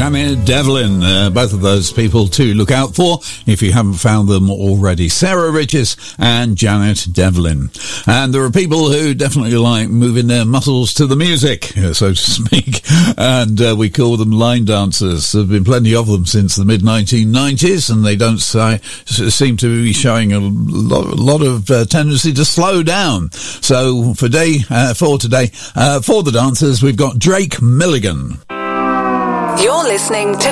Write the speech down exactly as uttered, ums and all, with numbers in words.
Janet Devlin. Uh, both of those people to look out for if you haven't found them already. Sarah Riches and Janet Devlin. And there are people who definitely like moving their muscles to the music, so to speak. And uh, we call them line dancers. There have been plenty of them since the mid nineteen nineties, and they don't say, seem to be showing a lot, a lot of uh, tendency to slow down. So for, day, uh, for today, uh, for the dancers, we've got Drake Milligan. You're listening to